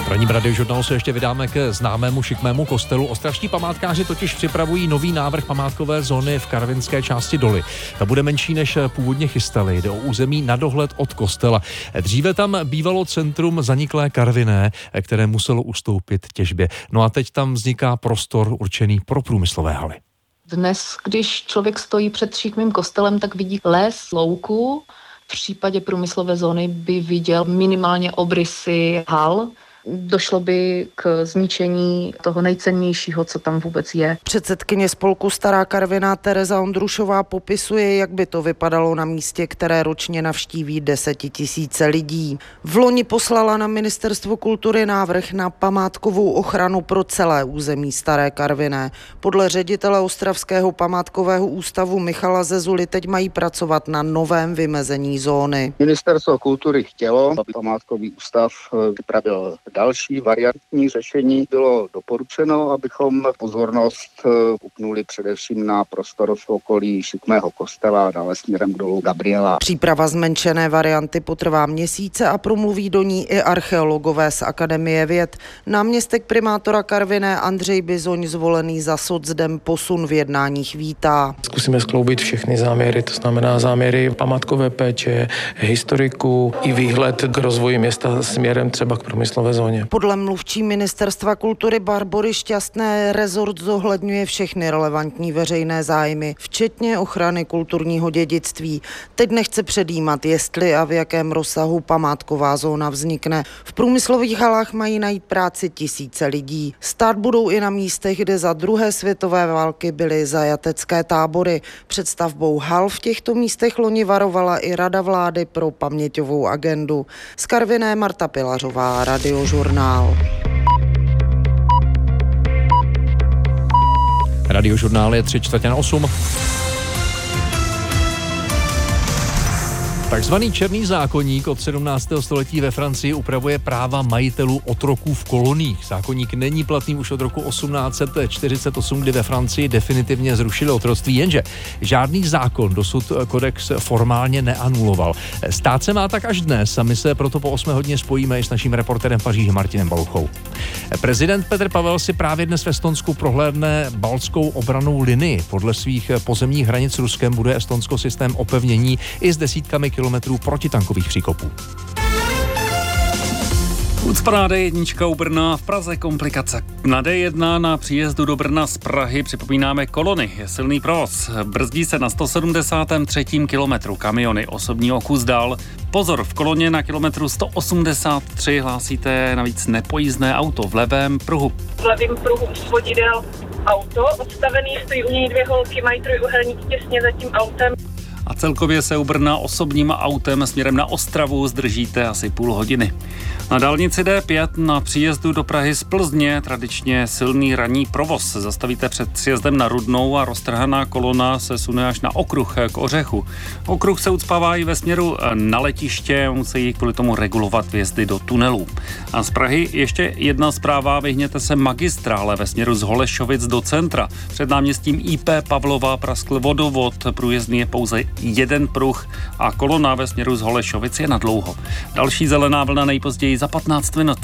V ranním Radiožurnálu se ještě vydáme ke známému šikmému kostelu. Ostravští památkáři totiž připravují nový návrh památkové zóny v karvinské části Doly. Ta bude menší, než původně chystali. Jde o území na dohled od kostela. Dříve tam bývalo centrum zaniklé Karviné, které muselo ustoupit těžbě. No a teď tam vzniká prostor určený pro průmyslové haly. Dnes, když člověk stojí před šikmým kostelem, tak vidí les, louku. V případě průmyslové zóny by viděl minimálně obrysy hal. Došlo by k zničení toho nejcennějšího, co tam vůbec je. Předsedkyně spolku Stará Karviná Tereza Ondrušová popisuje, jak by to vypadalo na místě, které ročně navštíví 10 000 lidí. V loni poslala na Ministerstvo kultury návrh na památkovou ochranu pro celé území Staré Karviné. Podle ředitele Ostravského památkového ústavu Michala Zezuly teď mají pracovat na novém vymezení zóny. Ministerstvo kultury chtělo, aby památkový ústav připravil další variantní řešení. Bylo doporučeno, abychom pozornost upnuli především na prostor v okolí šikmého kostela a dále směrem k dolu Gabriela. Příprava zmenšené varianty potrvá měsíce a promluví do ní i archeologové z Akademie věd. Náměstek primátora Karviné Andřej Bizoň, zvolený za socdem, posun v jednáních vítá. Zkusíme skloubit všechny záměry, to znamená záměry památkové péče, historiku i výhled k rozvoji města směrem třeba k průmyslové zóně. Podle mluvčí Ministerstva kultury Barbory Šťastné rezort zohledňuje všechny relevantní veřejné zájmy, včetně ochrany kulturního dědictví. Teď nechce předjímat, jestli a v jakém rozsahu památková zóna vznikne. V průmyslových halách mají najít práci tisíce lidí. Stát budou i na místech, kde za druhé světové války byly zajatecké tábory. Před stavbou hal v těchto místech loni varovala i Rada vlády pro paměťovou agendu. Z Karviné Marta Pilařová, Radiožurnál. Radiožurnál je 7:45. Takzvaný černý zákoník od 17. století ve Francii upravuje práva majitelů otroků v koloniích. Zákoník není platný už od roku 1848, kdy ve Francii definitivně zrušili otroctví, jenže žádný zákon dosud kodex formálně neanuloval. Stát se má tak až dnes a my se proto po 8 hodině spojíme i s naším reportérem Paříže Martinem Baluchou. Prezident Petr Pavel si právě dnes v Estonsku prohlédne baltskou obrannou linii. Podle svých pozemních hranic s Ruskem bude Estonsko systém opevnění i s desítkami kilometrů protitankových příkopů. Ucpaná D1 u Brna, v Praze komplikace. Na D1 na příjezdu do Brna z Prahy připomínáme kolony. Je silný provoz. Brzdí se na 173. kilometru. Kamiony osobního kus dál. Pozor, v koloně na kilometru 183 hlásíte navíc nepojízdné auto v levém pruhu. V levém pruhu svodidel auto odstavený, stojí u něj 2 holky, mají trojúhelník těsně za tím autem. A celkově se u Brna osobním autem směrem na Ostravu zdržíte asi půl hodiny. Na dálnici D5 na příjezdu do Prahy z Plzně tradičně silný ranní provoz. Zastavíte před sjezdem na Rudnou a roztrhaná kolona se sune až na okruh k Ořechu. Okruh se ucpává i ve směru na letiště, musí kvůli tomu regulovat vjezdy do tunelů. A z Prahy ještě jedna zpráva, vyhněte se magistrále ve směru z Holešovic do centra. Před náměstím IP Pavlova praskl vodovod, průjezdný je pouze jeden pruh a kolona ve směru z Holešovic je nadlouho. Další zelená vlna nejpozději za 15 minut.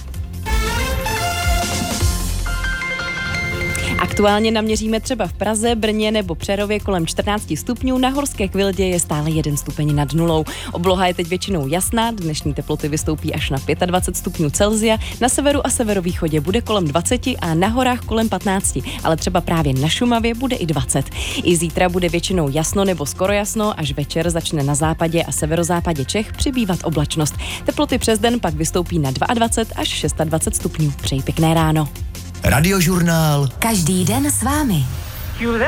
Aktuálně naměříme třeba v Praze, Brně nebo Přerově kolem 14 stupňů, na Horské Kvildě je stále 1 stupeň nad nulou. Obloha je teď většinou jasná, dnešní teploty vystoupí až na 25 stupňů Celsia, na severu a severovýchodě bude kolem 20 a na horách kolem 15, ale třeba právě na Šumavě bude i 20. I zítra bude většinou jasno nebo skoro jasno, až večer začne na západě a severozápadě Čech přibývat oblačnost. Teploty přes den pak vystoupí na 22 až 26 stupňů. Přeji pěkné ráno. Radiožurnál. Každý den s vámi.